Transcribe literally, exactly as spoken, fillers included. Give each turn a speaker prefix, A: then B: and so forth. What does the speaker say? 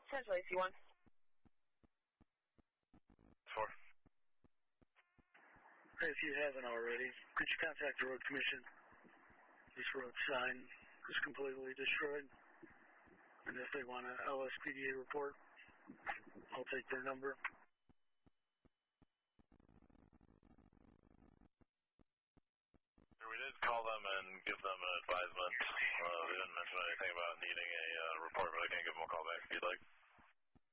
A: Central A C one.
B: Four.
C: If you haven't already, could you contact the road commission? This road sign is completely destroyed. And if they want an L S P D A report, I'll take their number.
B: We did call them and give them an advisement. Uh, they didn't mention anything about needing a uh, report, but I can give them a call back if you'd like.